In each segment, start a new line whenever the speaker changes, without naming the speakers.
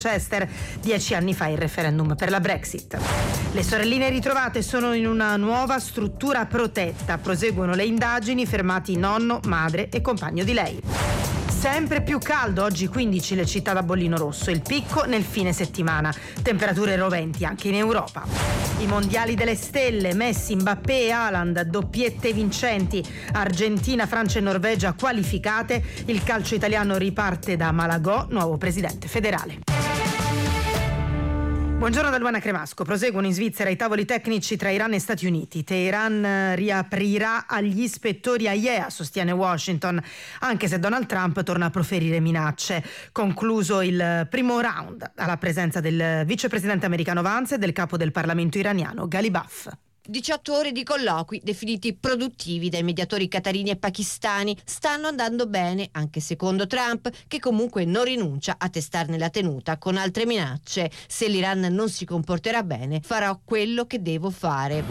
Manchester 10 anni fa il referendum per la Brexit. Le sorelline ritrovate sono in una nuova struttura protetta. Proseguono le indagini, fermati nonno, madre e compagno di lei. Sempre più caldo, oggi 15 le città da bollino rosso, il picco nel fine settimana, temperature roventi anche in Europa. I mondiali delle stelle, Messi, Mbappé e Haaland, doppiette vincenti, Argentina, Francia e Norvegia qualificate, il calcio italiano riparte da Malagò, nuovo presidente federale. Buongiorno da Luana Cremasco. Proseguono in Svizzera i tavoli tecnici tra Iran e Stati Uniti. Teheran riaprirà agli ispettori AIEA, sostiene Washington, anche se Donald Trump torna a proferire minacce. Concluso il primo round alla presenza del vicepresidente americano Vance e del capo del Parlamento iraniano Ghalibaf.
18 ore di colloqui definiti produttivi dai mediatori qatarini e pakistani stanno andando bene, anche secondo Trump, che comunque non rinuncia a testarne la tenuta con altre minacce. Se l'Iran non si comporterà bene, farò quello che devo fare.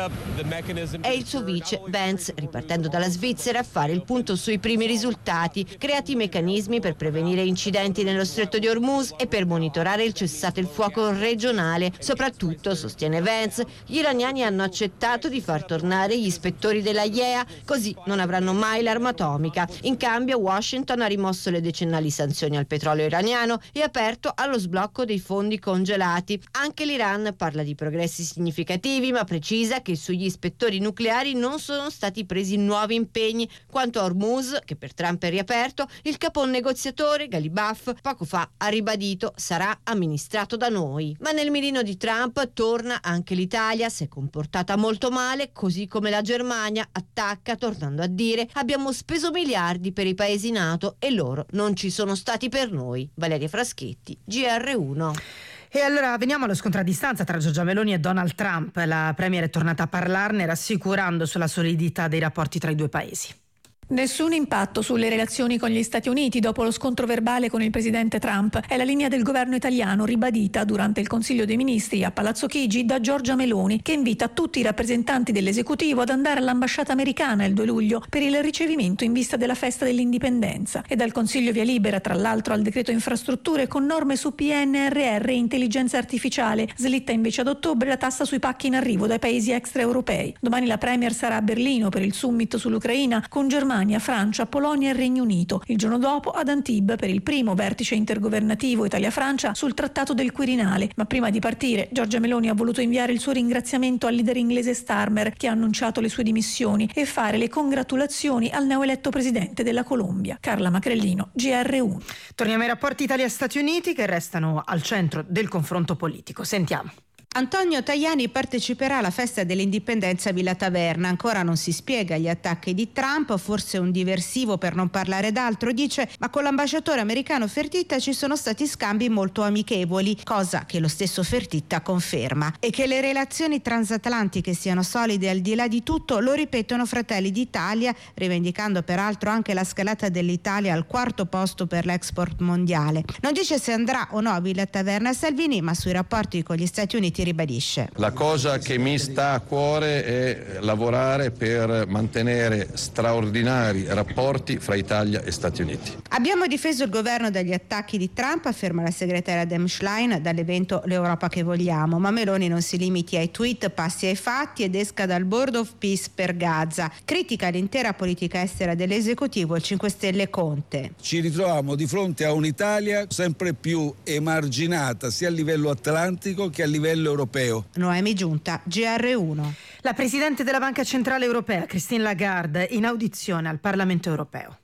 È il suo vice, Vance, ripartendo dalla Svizzera, a fare il punto sui primi risultati, creati meccanismi per prevenire incidenti nello stretto di Hormuz e per monitorare il cessate il fuoco regionale. Soprattutto, sostiene Vance, gli iraniani hanno accettato di far tornare gli ispettori della IEA, così non avranno mai l'arma atomica. In cambio Washington ha rimosso le decennali sanzioni al petrolio iraniano e aperto allo sblocco dei fondi congelati. Anche l'Iran parla di progressi significativi, ma precisa che sugli ispettori nucleari non sono stati presi nuovi impegni. Quanto a Hormuz, che per Trump è riaperto, il capo negoziatore Ghalibaf poco fa ha ribadito sarà amministrato da noi. Ma nel mirino di Trump torna anche l'Italia, si è comportata molto male, così come la Germania attacca tornando a dire abbiamo speso miliardi per i paesi NATO e loro non ci sono stati per noi. Valeria Fraschetti, GR1.
E allora veniamo allo scontro a distanza tra Giorgia Meloni e Donald Trump. La premier è tornata a parlarne rassicurando sulla solidità dei rapporti tra i due paesi.
Nessun impatto sulle relazioni con gli Stati Uniti dopo lo scontro verbale con il presidente Trump. È la linea del governo italiano ribadita durante il Consiglio dei Ministri a Palazzo Chigi da Giorgia Meloni, che invita tutti i rappresentanti dell'esecutivo ad andare all'ambasciata americana il 2 luglio per il ricevimento in vista della festa dell'indipendenza. E dal Consiglio via libera, tra l'altro, al decreto infrastrutture con norme su PNRR e intelligenza artificiale. Slitta invece ad ottobre la tassa sui pacchi in arrivo dai paesi extraeuropei. Domani la premier sarà a Berlino per il summit sull'Ucraina con Germania, Francia, Polonia e Regno Unito. Il giorno dopo ad Antibes per il primo vertice intergovernativo Italia-Francia sul trattato del Quirinale. Ma prima di partire Giorgia Meloni ha voluto inviare il suo ringraziamento al leader inglese Starmer, che ha annunciato le sue dimissioni, e fare le congratulazioni al neoeletto presidente della Colombia. Carla Macrellino, GR1.
Torniamo ai rapporti Italia-Stati Uniti, che restano al centro del confronto politico. Sentiamo.
Antonio Tajani parteciperà alla festa dell'indipendenza a Villa Taverna. Ancora non si spiega gli attacchi di Trump, forse un diversivo per non parlare d'altro, dice, ma con l'ambasciatore americano Fertitta ci sono stati scambi molto amichevoli, cosa che lo stesso Fertitta conferma. E che le relazioni transatlantiche siano solide al di là di tutto lo ripetono Fratelli d'Italia, rivendicando peraltro anche la scalata dell'Italia al 4° posto per l'export mondiale. Non dice se andrà o no a Villa Taverna Salvini, ma sui rapporti con gli Stati Uniti ribadisce.
La cosa che mi sta a cuore è lavorare per mantenere straordinari rapporti fra Italia e Stati Uniti.
Abbiamo difeso il governo dagli attacchi di Trump, afferma la segretaria Dem Schlein, dall'evento L'Europa che vogliamo, ma Meloni non si limiti ai tweet, passi ai fatti ed esca dal Board of Peace per Gaza. Critica l'intera politica estera dell'esecutivo, il 5 Stelle Conte.
Ci ritroviamo di fronte a un'Italia sempre più emarginata sia a livello atlantico che a livello europeo.
Noemi Giunta, GR1.
La Presidente della Banca Centrale Europea, Christine Lagarde, in audizione al Parlamento Europeo.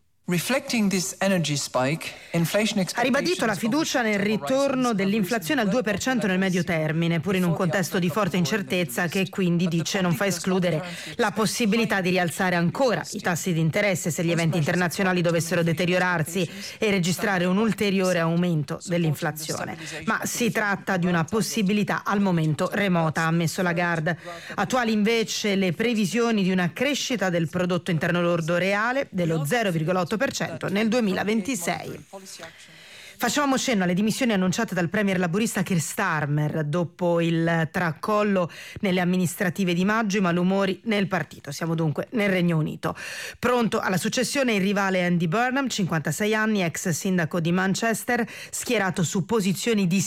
Ha ribadito la fiducia nel ritorno dell'inflazione al 2% nel medio termine, pur in un contesto di forte incertezza che quindi, dice, non fa escludere la possibilità di rialzare ancora i tassi di interesse se gli eventi internazionali dovessero deteriorarsi e registrare un ulteriore aumento dell'inflazione. Ma si tratta di una possibilità al momento remota, ha ammesso Lagarde. Attuali invece le previsioni di una crescita del prodotto interno lordo reale dello 0,8% nel 2026. Facevamo cenno alle dimissioni annunciate dal premier laburista Keir Starmer dopo il tracollo nelle amministrative di maggio, i malumori nel partito. Siamo dunque nel Regno Unito. Pronto alla successione il rivale Andy Burnham, 56 anni, ex sindaco di Manchester, schierato su posizioni di